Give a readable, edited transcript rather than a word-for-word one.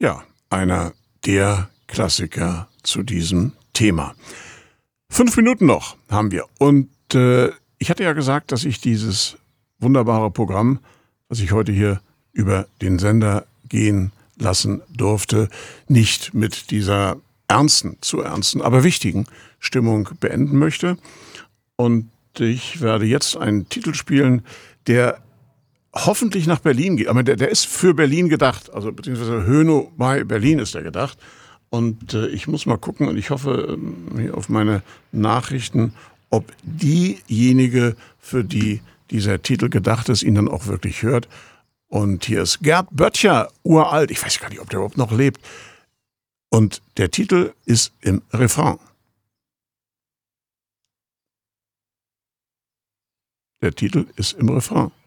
Ja, einer der Klassiker zu diesem Thema. 5 Minuten noch haben wir. Und ich hatte ja gesagt, dass ich dieses wunderbare Programm, was ich heute hier über den Sender gehen lassen durfte, nicht mit dieser zu ernsten, aber wichtigen Stimmung beenden möchte. Und ich werde jetzt einen Titel spielen, der hoffentlich nach Berlin geht. Aber der ist für Berlin gedacht. Also beziehungsweise Höhno bei Berlin ist er gedacht. Und ich muss mal gucken und ich hoffe hier auf meine Nachrichten, ob diejenige, für die dieser Titel gedacht ist, ihn dann auch wirklich hört. Und hier ist Gerd Böttcher, uralt. Ich weiß gar nicht, ob der überhaupt noch lebt. Und der Titel ist im Refrain. Der Titel ist im Refrain.